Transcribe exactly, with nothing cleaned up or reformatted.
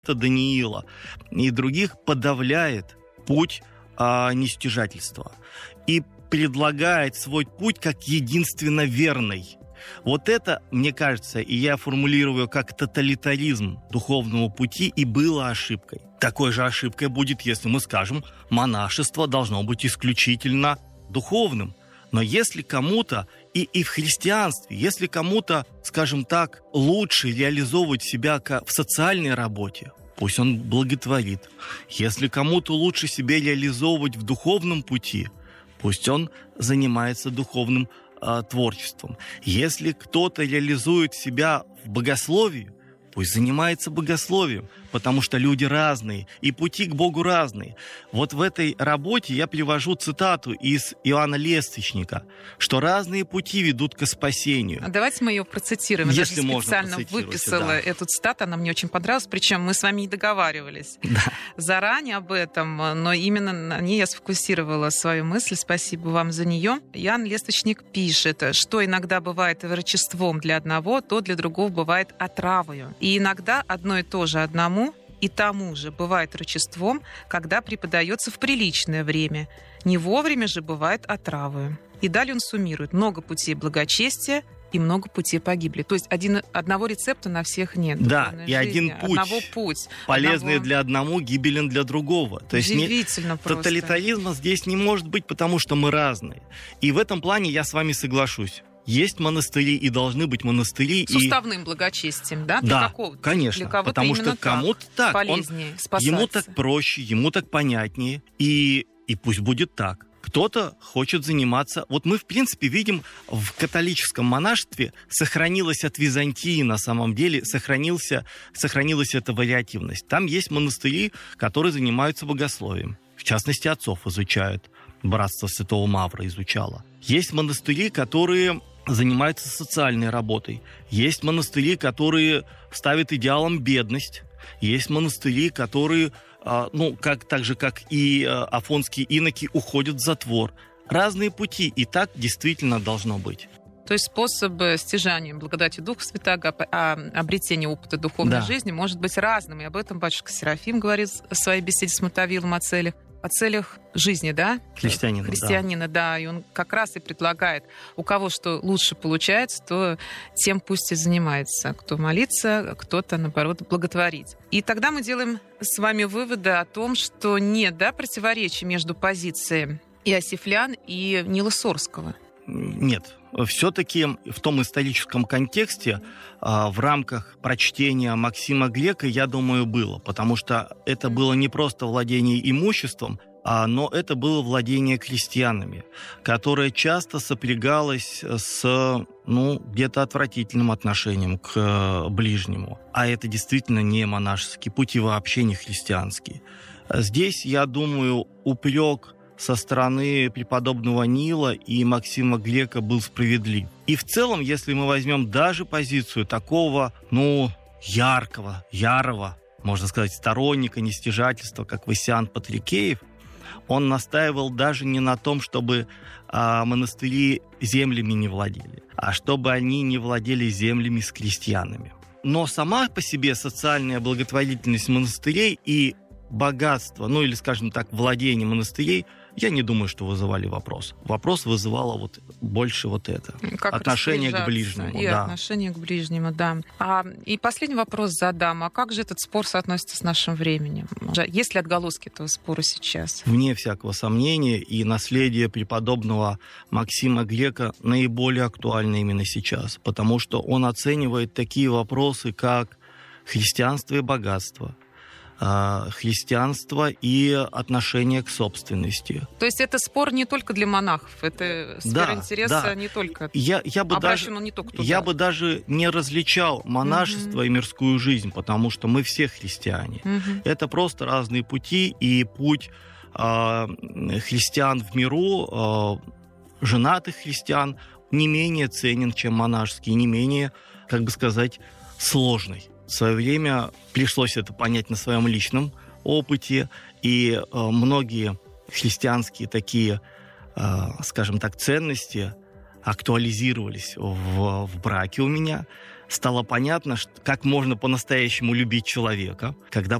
Даниила и других подавляет путь а, нестяжательства и предлагает свой путь как единственно верный. Вот это, мне кажется, и я формулирую как тоталитаризм духовного пути, и было ошибкой. Такой же ошибкой будет, если мы скажем, монашество должно быть исключительно духовным. Но если кому-то, и, и в христианстве, если кому-то, скажем так, лучше реализовывать себя в социальной работе, пусть он благотворит. Если кому-то лучше себя реализовывать в духовном пути, пусть он занимается духовным э, творчеством. Если кто-то реализует себя в богословии, пусть занимается богословием, потому что люди разные, и пути к Богу разные. Вот в этой работе я привожу цитату из Иоанна Лествичника, что разные пути ведут к спасению. А давайте мы ее процитируем. Я Если даже специально выписала да. эту цитату, она мне очень понравилась, причем мы с вами не договаривались да. заранее об этом, но именно на ней я сфокусировала свою мысль. Спасибо вам за нее. Иоанн Лествичник пишет, что иногда бывает врачеством для одного, то для другого бывает отравою. И иногда одно и то же одному и тому же бывает врачеством, когда преподается в приличное время. Не вовремя же бывает отравою. И далее он суммирует. Много путей благочестия и много путей погибли. То есть один, одного рецепта на всех нет. Да, и жизни. Один путь, одного путь полезный одного... для одного, гибелен для другого. То есть удивительно не... просто. Тоталитаризма здесь не может быть, потому что мы разные. И в этом плане я с вами соглашусь. Есть монастыри и должны быть монастыри. С уставным и... благочестием, да? Для да, какого? конечно. Для потому что кому-то так. Полезнее он... Ему так проще, ему так понятнее. И, и пусть будет так. Кто-то хочет заниматься... Вот мы, в принципе, видим, в католическом монашестве сохранилась от Византии, на самом деле, сохранился, сохранилась эта вариативность. Там есть монастыри, которые занимаются богословием. В частности, отцов изучают. Братство Святого Мавра изучало. Есть монастыри, которые занимаются социальной работой. Есть монастыри, которые ставят идеалом бедность. Есть монастыри, которые, ну, как, так же, как и афонские иноки, уходят в затвор. Разные пути, и так действительно должно быть. То есть способ стяжания благодати Духа Святаго, обретения опыта духовной да. жизни может быть разным. И об этом батюшка Серафим говорит в своей беседе с Мотовилом о целях. О целях жизни, да? Христианина, Христианина, да. да. И он как раз и предлагает, у кого что лучше получается, то тем пусть и занимается. Кто молится, кто-то, наоборот, благотворить. И тогда мы делаем с вами выводы о том, что нет, да, противоречия между позицией Иосифлян и Нила Сорского. Нет. Все-таки в том историческом контексте в рамках прочтения Максима Грека, я думаю, было. Потому что это было не просто владение имуществом, но это было владение крестьянами, которое часто сопрягалось с, ну, где-то отвратительным отношением к ближнему. А это действительно не монашеский путь и вообще не христианский. Здесь, я думаю, упрек со стороны преподобного Нила и Максима Грека был справедлив. И в целом, если мы возьмем даже позицию такого, ну, яркого, ярого, можно сказать, сторонника нестяжательства, как Васян Патрикеев, он настаивал даже не на том, чтобы а, монастыри землями не владели, а чтобы они не владели землями с крестьянами. Но сама по себе социальная благотворительность монастырей и богатство, ну или, скажем так, владение монастырей, я не думаю, что вызывали вопрос. Вопрос вызывало вот больше вот это. Как отношение к ближнему. И да. отношение к ближнему, да. А, и последний вопрос задам. А как же этот спор соотносится с нашим временем? Есть ли отголоски этого спора сейчас? Вне всякого сомнения, и наследие преподобного Максима Грека наиболее актуально именно сейчас, потому что он оценивает такие вопросы, как христианство и богатство, христианство и отношение к собственности. То есть это спор не только для монахов, это сфера да, интереса да. не только... Я, я бы обращен даже, он не только туда. Я бы даже не различал монашество mm-hmm. и мирскую жизнь, потому что мы все христиане. Mm-hmm. Это просто разные пути, и путь э, христиан в миру, э, женатых христиан, не менее ценен, чем монашеский, не менее, как бы сказать, сложный. В свое время пришлось это понять на своем личном опыте, и э, многие христианские такие, э, скажем так, ценности актуализировались в, в браке у меня. стало понятно, как можно по-настоящему любить человека, когда